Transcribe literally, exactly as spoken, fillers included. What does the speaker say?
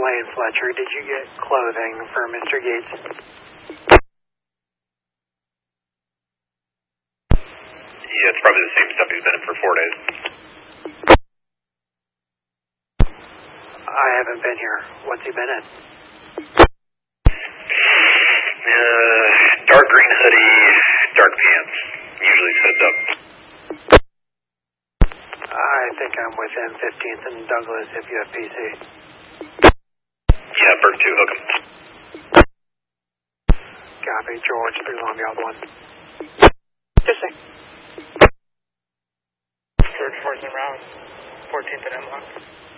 Lane, Fletcher. Did you get clothing for Mister Gates? Yeah, it's probably the same stuff he's been in for four days. I haven't been here. What's he been in? Uh, dark green hoodie, dark pants. Usually sets up. I think I'm within fifteenth and Douglas if you have P C. Yeah, Berg two, hook him. Copy, George, three Long Yacht one. Just a George Fortune Round, fourteenth and M-Lock.